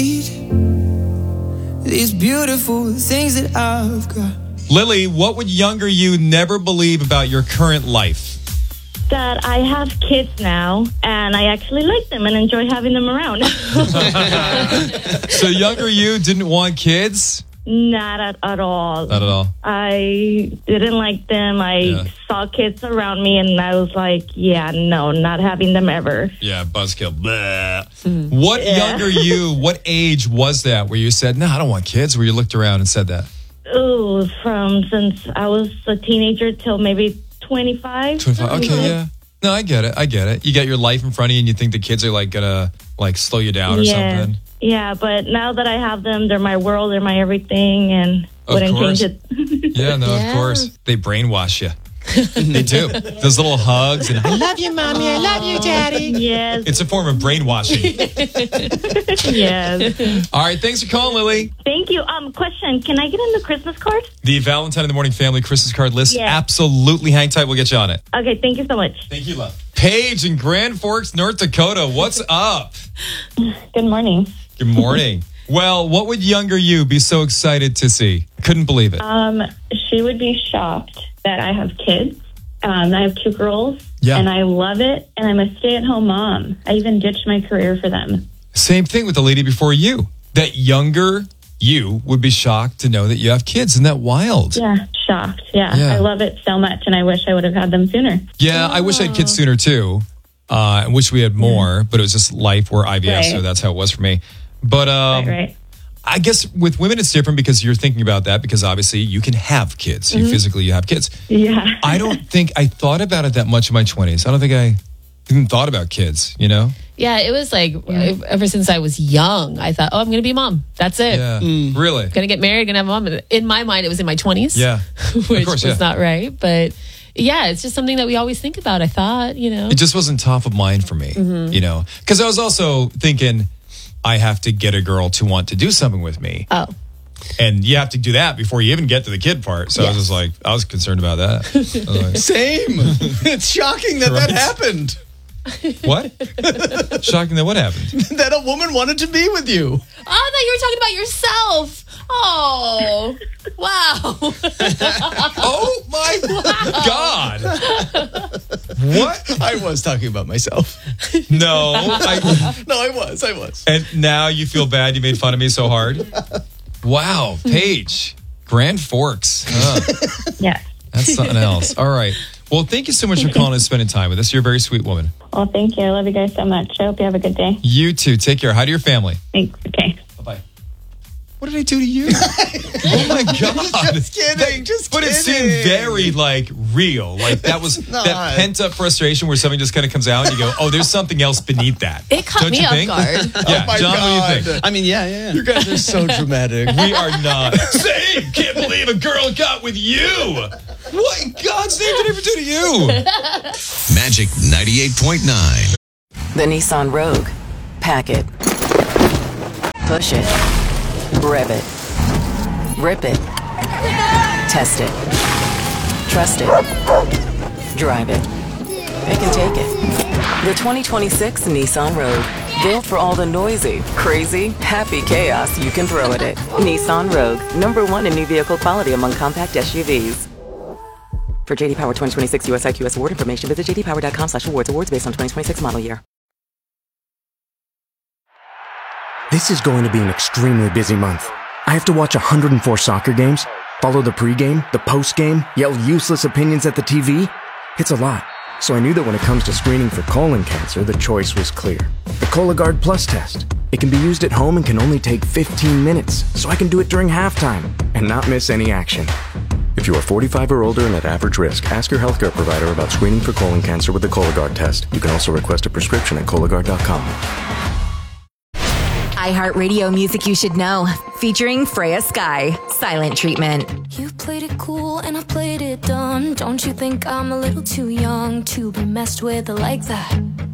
These beautiful things that I've got. Lily, what would younger you never believe about your current life? That I have kids now, and I actually like them and enjoy having them around. So younger you didn't want kids? Not at all. Not at all. I didn't like them. I saw kids around me, and I was like, yeah, no, not having them ever. Yeah, buzzkill. What younger you, what age was that where you said, no, I don't want kids, where you looked around and said that? Oh, since I was a teenager till maybe 25. 25. Okay, yeah. No, I get it. You got your life in front of you and you think the kids are like gonna like slow you down or something. Yeah, but now that I have them, they're my world, they're my everything, and wouldn't change it. Yeah, no, of course. They brainwash you. They do. Those little hugs and I love you, mommy. I love you, daddy. Yes. It's a form of brainwashing. Yes. All right, thanks for calling, Lily. Thank you. Question, can I get in the Christmas card? The Valentine in the Morning Family Christmas card list. Yeah. Absolutely. Hang tight. We'll get you on it. Okay, thank you so much. Thank you, love. Paige in Grand Forks, North Dakota. What's up? Good morning. Good morning. Well, what would younger you be so excited to see? Couldn't believe it. She would be shocked that I have kids. I have 2 girls, Yeah. and I love it, and I'm a stay-at-home mom. I even ditched my career for them. Same thing with the lady before you. That younger you would be shocked to know that you have kids. Isn't that wild? Yeah, shocked. Yeah, Yeah. I love it so much, and I wish I would have had them sooner. Yeah, I wish I had kids sooner too. I wish we had more, but it was just life where IVF, Right. so that's how it was for me. But Right. I guess with women it's different because you're thinking about that because obviously you can have kids. You physically you have kids. Yeah. I don't think I thought about it that much in my 20s. I don't think I even thought about kids, you know? Yeah, it was like ever since I was young, I thought, I'm going to be a mom. That's it. Yeah. Really? Going to get married, going to have a mom. In my mind, it was in my 20s. Yeah. Which course, was not right. But yeah, it's just something that we always think about, I thought, you know. It just wasn't top of mind for me, you know? Because I was also thinking I have to get a girl to want to do something with me. Oh. And you have to do that before you even get to the kid part. So I was just like, I was concerned about that. I was like, Same. It's shocking that Right. that happened. what? Shocking that what happened? That a woman wanted to be with you. Oh, I thought you were talking about yourself. Oh, wow. Oh my God. What? I was talking about myself. No. No, I was. And now you feel bad you made fun of me so hard? Wow. Paige. Grand Forks. Yes. That's something else. All right. Well, thank you so much for calling and spending time with us. You're a very sweet woman. Well, thank you. I love you guys so much. I hope you have a good day. You too. Take care. Hi to your family. Thanks. Okay. Bye-bye. What did I do to you? Oh my God. Just kidding. But it seemed very real. Like that was that pent up frustration where something just kind of comes out and you go, oh, there's something else beneath that. It caught Don't me you off think? guard. Yeah, Oh my John, God. what do you think? I mean, yeah. You guys are so dramatic. We are not. Same. Can't believe a girl got with you. What in God's name did I ever do to you? Magic 98.9. The Nissan Rogue. Pack it. Push it. Rev it. Rip it. Test it. Trust it. Drive it. It can take it. The 2026 Nissan Rogue. Built for all the noisy, crazy, happy chaos you can throw at it. Nissan Rogue. #1 in new vehicle quality among compact SUVs. For JD Power 2026 US IQS award information, visit jdpower.com/awards. Awards based on 2026 model year. This is going to be an extremely busy month. I have to watch 104 soccer games, follow the pregame, the postgame, yell useless opinions at the TV. It's a lot. So I knew that when it comes to screening for colon cancer, the choice was clear. The Cologuard Plus test. It can be used at home and can only take 15 minutes, so I can do it during halftime and not miss any action. If you are 45 or older and at average risk, ask your healthcare provider about screening for colon cancer with the Cologuard test. You can also request a prescription at Cologuard.com. iHeartRadio Music You Should Know, featuring Freya Sky, Silent Treatment. You played it cool and I played it dumb. Don't you think I'm a little too young to be messed with like that?